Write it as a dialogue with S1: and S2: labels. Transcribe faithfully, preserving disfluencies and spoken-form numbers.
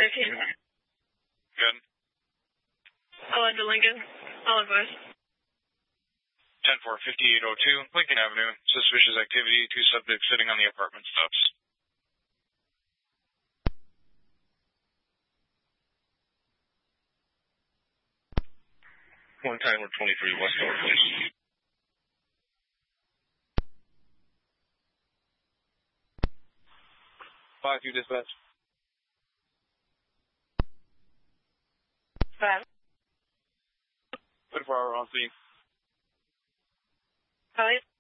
S1: thirteen.
S2: Good.
S1: I'll head to Lincoln. I'll advise.
S2: ten four fifty-eight oh two, Lincoln Avenue. Suspicious activity. Two subjects sitting on the apartment steps.
S3: One time we're twenty-three West Door, please.
S2: five two dispatch.
S1: Five.
S2: twenty-four hour on scene.
S1: Five.